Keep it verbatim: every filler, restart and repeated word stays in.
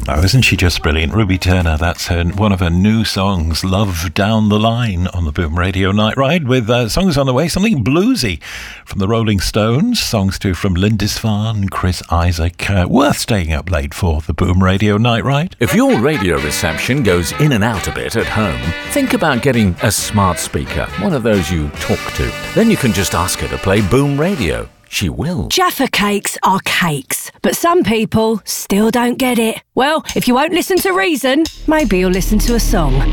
Oh, isn't she just brilliant? Ruby Turner, that's her one of her new songs, Love Down the Line, on the Boom Radio Night Ride, with uh, songs on the way, something bluesy from the Rolling Stones, songs too from Lindisfarne, Chris Isaac. Uh, worth staying up late for the Boom Radio Night Ride. If your radio reception goes in and out a bit at home, think about getting a smart speaker, one of those you talk to. Then you can just ask her to play Boom Radio. She will. Jaffa cakes are cakes, but some people still don't get it. Well, if you won't listen to reason, maybe you'll listen to a song.